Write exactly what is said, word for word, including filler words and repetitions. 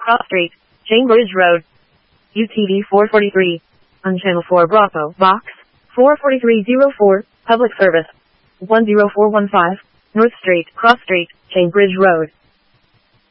Cross Street, Cambridge Road. U T V four forty-three. On Channel four Bravo, Box four forty-three oh four, Public Service one oh four one five, North Street, Cross Street, Cambridge Road.